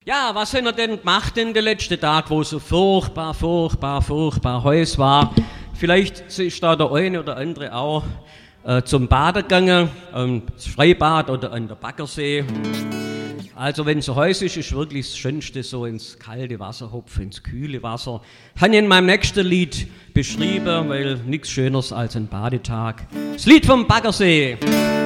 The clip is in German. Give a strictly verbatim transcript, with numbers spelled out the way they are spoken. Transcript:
Ja, was hat er denn gemacht in den letzten Tagen, wo so furchtbar, furchtbar, furchtbar heiß war? Vielleicht ist da der eine oder andere auch äh, zum Baden gegangen, ähm, das Freibad oder an der Baggersee. Also wenn es so heiß ist, ist wirklich das Schönste so ins kalte Wasser hopfen, ins kühle Wasser. Habe ich in meinem nächsten Lied beschrieben, weil nichts Schöneres als ein Badetag. Das Lied vom Baggersee.